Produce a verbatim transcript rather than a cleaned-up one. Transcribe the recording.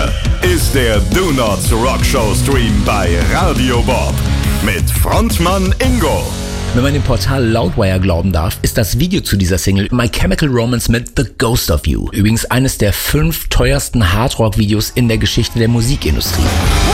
Hier ist der Do Not Rock Show Stream bei Radio Bob mit Frontmann Ingo. Wenn man dem Portal Loudwire glauben darf, ist das Video zu dieser Single My Chemical Romance mit The Ghost of You. Übrigens eines der fünf teuersten Hardrock-Videos in der Geschichte der Musikindustrie.